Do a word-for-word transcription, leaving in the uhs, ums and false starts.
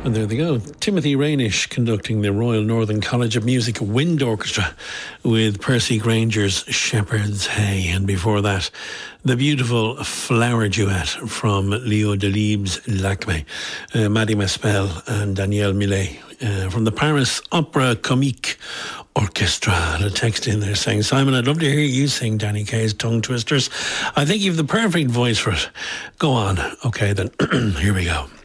And there they go. Timothy Rainish conducting the Royal Northern College of Music Wind Orchestra with Percy Granger's Shepherd's Hay. And before that, the beautiful Flower Duet from Leo Delibes' Lacme, uh, Maddie Maspel and Danielle Millet uh, from the Paris Opera Comique Orchestra. The text in there saying, Simon, I'd love to hear you sing Danny Kaye's Tongue Twisters. I think you've the perfect voice for it. Go on. Okay, then here we go.